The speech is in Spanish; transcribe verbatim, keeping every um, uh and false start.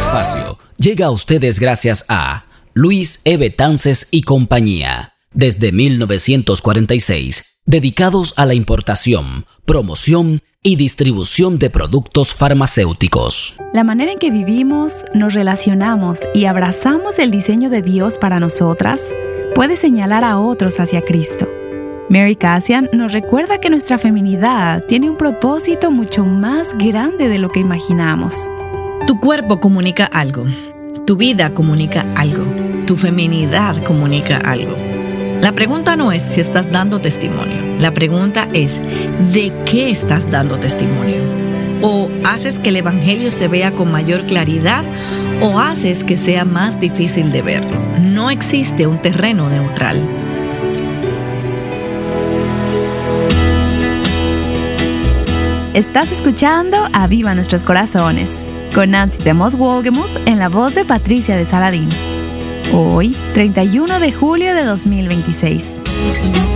espacio llega a ustedes gracias a Luis E. Betances y compañía. Desde mil novecientos cuarenta y seis, dedicados a la importación, promoción y distribución de productos farmacéuticos. La manera en que vivimos, nos relacionamos y abrazamos el diseño de Dios para nosotras puede señalar a otros hacia Cristo. Mary Cassian nos recuerda que nuestra feminidad tiene un propósito mucho más grande de lo que imaginamos. Tu cuerpo comunica algo, tu vida comunica algo, tu feminidad comunica algo. La pregunta no es si estás dando testimonio, la pregunta es ¿de qué estás dando testimonio? ¿O haces que el evangelio se vea con mayor claridad o haces que sea más difícil de verlo? No existe un terreno neutral. Estás escuchando Aviva Nuestros Corazones con Nancy DeMoss Wolgemuth en la voz de Patricia de Saladín. Hoy, treinta y uno de julio de dos mil veintiséis.